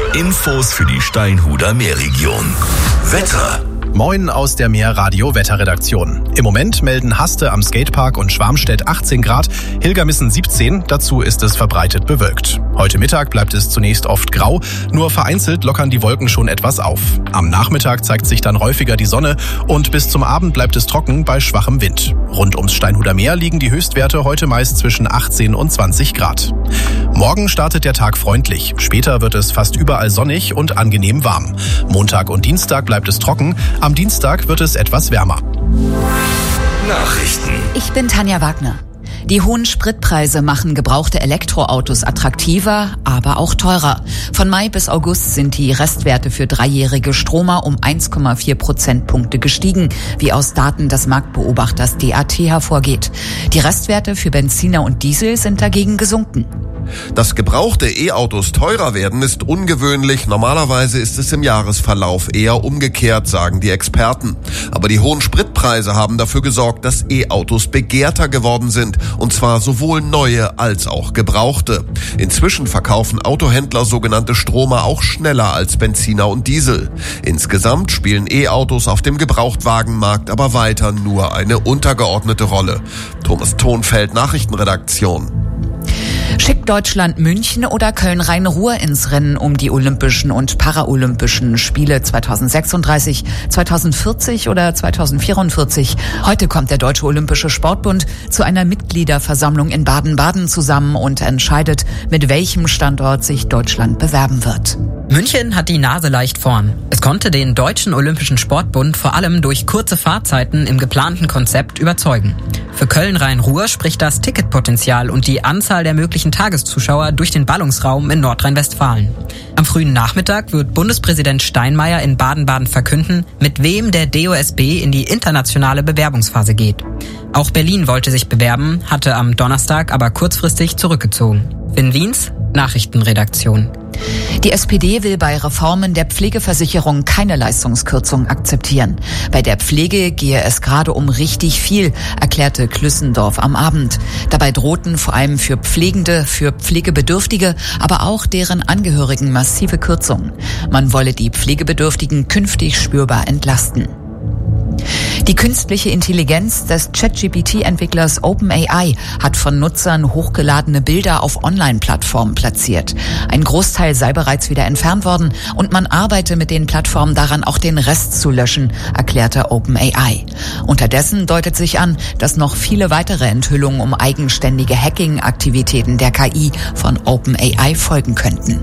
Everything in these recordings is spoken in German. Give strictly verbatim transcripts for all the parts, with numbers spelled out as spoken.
Infos für die Steinhuder Meerregion. Wetter. Moin aus der Meerradio-Wetterredaktion. Im Moment melden Haste am Skatepark und Schwarmstedt achtzehn Grad, Hilgermissen siebzehn, dazu ist es verbreitet bewölkt. Heute Mittag bleibt es zunächst oft grau, nur vereinzelt lockern die Wolken schon etwas auf. Am Nachmittag zeigt sich dann häufiger die Sonne und bis zum Abend bleibt es trocken bei schwachem Wind. Rund ums Steinhuder Meer liegen die Höchstwerte heute meist zwischen achtzehn und zwanzig Grad. Morgen startet der Tag freundlich, später wird es fast überall sonnig und angenehm warm. Montag und Dienstag bleibt es trocken, am Dienstag wird es etwas wärmer. Nachrichten. Ich bin Tanja Wagner. Die hohen Spritpreise machen gebrauchte Elektroautos attraktiver, aber auch teurer. Von Mai bis August sind die Restwerte für dreijährige Stromer um eins Komma vier Prozentpunkte gestiegen, wie aus Daten des Marktbeobachters D A T hervorgeht. Die Restwerte für Benziner und Diesel sind dagegen gesunken. Dass gebrauchte E-Autos teurer werden, ist ungewöhnlich. Normalerweise ist es im Jahresverlauf eher umgekehrt, sagen die Experten. Aber die hohen Spritpreise haben dafür gesorgt, dass E-Autos begehrter geworden sind. Und zwar sowohl neue als auch gebrauchte. Inzwischen verkaufen Autohändler sogenannte Stromer auch schneller als Benziner und Diesel. Insgesamt spielen E-Autos auf dem Gebrauchtwagenmarkt aber weiter nur eine untergeordnete Rolle. Thomas Thonfeld, Nachrichtenredaktion. Schickt Deutschland München oder Köln-Rhein-Ruhr ins Rennen um die Olympischen und Paralympischen Spiele zweitausendsechsunddreißig, zweitausendvierzig oder zweitausendvierundvierzig? Heute kommt der Deutsche Olympische Sportbund zu einer Mitgliederversammlung in Baden-Baden zusammen und entscheidet, mit welchem Standort sich Deutschland bewerben wird. München hat die Nase leicht vorn. Es konnte den Deutschen Olympischen Sportbund vor allem durch kurze Fahrzeiten im geplanten Konzept überzeugen. Für Köln-Rhein-Ruhr spricht das Ticketpotenzial und die Anzahl der möglichen Tageszuschauer durch den Ballungsraum in Nordrhein-Westfalen. Am frühen Nachmittag wird Bundespräsident Steinmeier in Baden-Baden verkünden, mit wem der D O S B in die internationale Bewerbungsphase geht. Auch Berlin wollte sich bewerben, hatte am Donnerstag aber kurzfristig zurückgezogen. Finn Wiens, Nachrichtenredaktion. Die S P D will bei Reformen der Pflegeversicherung keine Leistungskürzung akzeptieren. Bei der Pflege gehe es gerade um richtig viel, erklärte Klüssendorf am Abend. Dabei drohten vor allem für Pflegende, für Pflegebedürftige, aber auch deren Angehörigen massive Kürzungen. Man wolle die Pflegebedürftigen künftig spürbar entlasten. Die künstliche Intelligenz des Chat-G P T-Entwicklers OpenAI hat von Nutzern hochgeladene Bilder auf Online-Plattformen platziert. Ein Großteil sei bereits wieder entfernt worden und man arbeite mit den Plattformen daran, auch den Rest zu löschen, erklärte OpenAI. Unterdessen deutet sich an, dass noch viele weitere Enthüllungen um eigenständige Hacking-Aktivitäten der K I von OpenAI folgen könnten.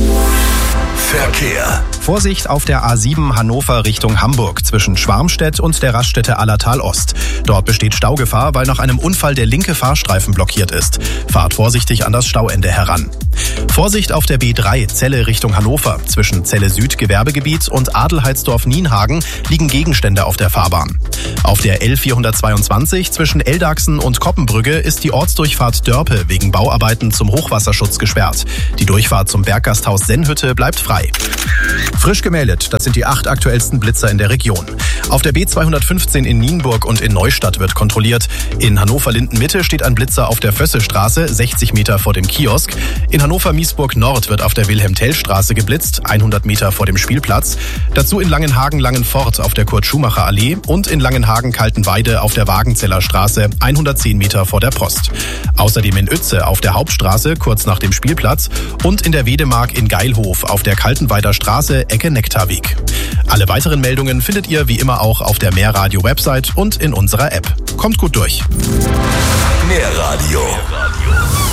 Verkehr. Vorsicht auf der A sieben Hannover Richtung Hamburg zwischen Schwarmstedt und der Raststätte Allertal Ost. Dort besteht Staugefahr, weil nach einem Unfall der linke Fahrstreifen blockiert ist. Fahrt vorsichtig an das Stauende heran. Vorsicht auf der B drei Celle Richtung Hannover. Zwischen Celle Süd Gewerbegebiet und Adelheidsdorf-Nienhagen liegen Gegenstände auf der Fahrbahn. Auf der L vierhundertzweiundzwanzig zwischen Eldachsen und Koppenbrügge ist die Ortsdurchfahrt Dörpe wegen Bauarbeiten zum Hochwasserschutz gesperrt. Die Durchfahrt zum Berggasthaus Sennhütte bleibt frei. Frisch gemeldet, das sind die acht aktuellsten Blitzer in der Region. Auf der B zweihundertfünfzehn in Nienburg und in Neustadt wird kontrolliert. In Hannover-Linden-Mitte steht ein Blitzer auf der Vössestraße, sechzig Meter vor dem Kiosk. In Hannover-Miesburg Nord wird auf der Wilhelm-Tell-Straße geblitzt, hundert Meter vor dem Spielplatz. Dazu in Langenhagen-Langenfort auf der Kurt-Schumacher-Allee und in Langenhagen-Kaltenweide auf der Wagenzeller Straße, hundertzehn Meter vor der Post. Außerdem in Uetze auf der Hauptstraße, kurz nach dem Spielplatz und in der Wedemark in Geilhof auf der Kaltenweider Straße, Ecke Nektarweg. Alle weiteren Meldungen findet ihr wie immer auch auf der Meerradio-Website und in unserer App. Kommt gut durch. Meerradio.